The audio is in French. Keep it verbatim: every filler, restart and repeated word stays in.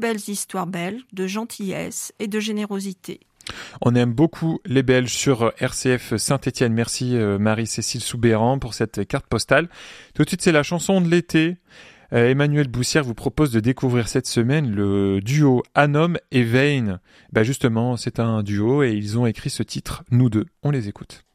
belles histoires belles, de gentillesse et de générosité. On aime beaucoup les Belges sur R C F Saint-Étienne. Merci euh, Marie-Cécile Soubéran pour cette carte postale. Tout de suite, c'est la chanson de l'été. Euh, Emmanuel Boussière vous propose de découvrir cette semaine le duo Anom et Vane. Bah justement, c'est un duo et ils ont écrit ce titre, Nous deux. On les écoute.